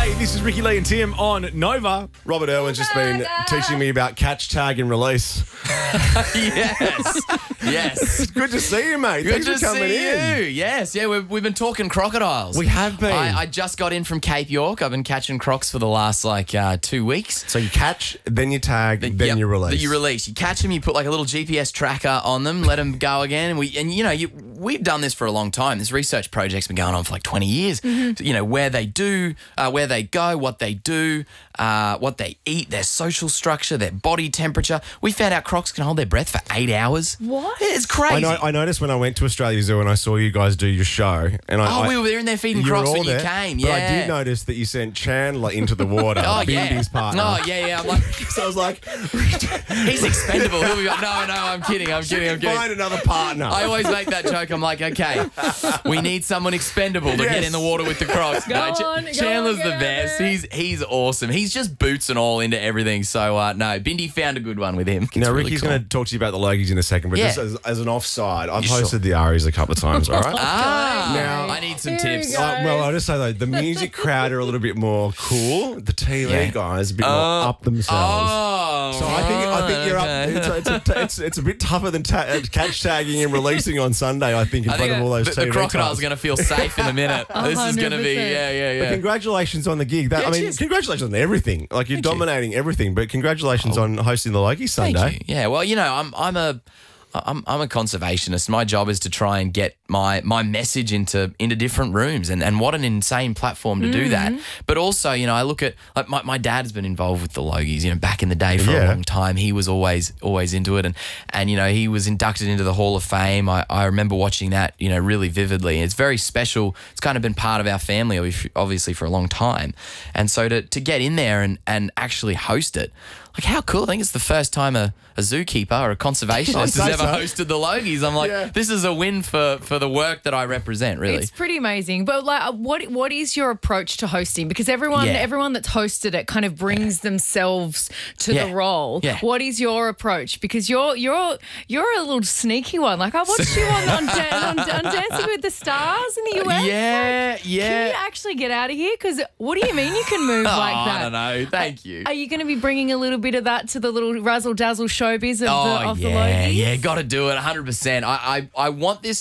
Hey, this is Ricky Lee and Tim on Nova. Robert Irwin's just been teaching me about catch, tag and release. Yes. It's good to see you, mate. Good Thanks to for coming see in. you. Yes, yeah, we've been talking crocodiles. We have been. I just got in from Cape York. I've been catching crocs for the last 2 weeks. So you catch, then you tag, then you release. Then you release. You catch them. You put like a little GPS tracker on them. Let them go again. And we've done this for a long time. This research project's been going on for like 20 years. Mm-hmm. So, where they do, where they go, what they do, what they eat, their social structure, their body temperature. We found out crocs can hold their breath for 8 hours. What? It's crazy. I noticed when I went to Australia Zoo and I saw you guys do your show. And we were there in there feeding you were crocs all when you there, came. But Yeah. I did notice that you sent Chandler into the water, Bindy's partner. Oh, yeah. I'm like, So I was like, he's expendable. He'll be like, no, I'm kidding. find another partner. I always make that joke. I'm like, okay, we need someone expendable to get in the water with the crocs. Chandler's the best. He's awesome. He's just boots and all into everything. So, no, Bindy found a good one with him. It's Now, really Ricky's cool. going to talk to you about the Logies in a second, but Yeah. just as an offside, I've Sure. hosted the Aries a couple of times, all right? Now, Now- I need some Here tips. we go. Well, I'll just say though, the music crowd are a little bit more cool. The TV guys a bit more up themselves. Oh, So I think you're okay. up. It's a bit tougher than catch tagging and releasing on Sunday. I think in front of all those the TV crocodile's types. going to feel safe in a minute. This is going to be, 100%. yeah. But congratulations on the gig. Yeah, cheers. Congratulations on everything. Like you're Thank you. dominating everything. But congratulations on hosting the Logie Sunday. Thank you. Yeah, well, I'm a conservationist. My job is to try and get my message into different rooms, and what an insane platform to do that. But also, I look at like my dad has been involved with the Logies, back in the day for a long time. He was always into it, and he was inducted into the Hall of Fame. I remember watching that, really vividly. It's very special. It's kind of been part of our family, obviously, for a long time. And so to get in there and actually host it, like how cool. I think it's the first time a zookeeper or a conservationist has ever hosted the Logies. I'm like, this is a win for the work that I represent, really. It's pretty amazing. But like, what is your approach to hosting? Because everyone that's hosted it kind of brings themselves to the role. Yeah. What is your approach? Because you're a little sneaky one. Like I watched you on Dancing with the Stars in the US. Yeah. Can you actually get out of here? Because what do you mean you can move like that? I don't know. Thank you. Are you going to be bringing a little bit of that to the little razzle dazzle showbiz of the Logies? Yeah, got to do it 100%. I want this